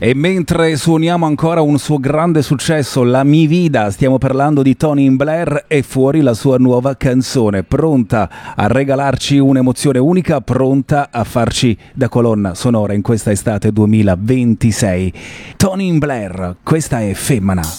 E mentre suoniamo ancora un suo grande successo, La Mi Vida, stiamo parlando di Tony Blair, e fuori la sua nuova canzone, pronta a regalarci un'emozione unica, pronta a farci da colonna sonora in questa estate 2026. Tony Blair, questa è Femmina.